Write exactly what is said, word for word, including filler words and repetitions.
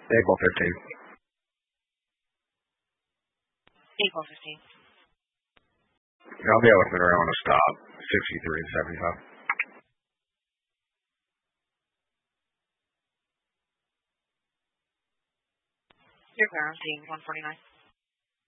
April fifteenth. April fifteenth. I'll be able to fit around a stop, sixty-three and seventy-five. You're clear on team one forty-nine.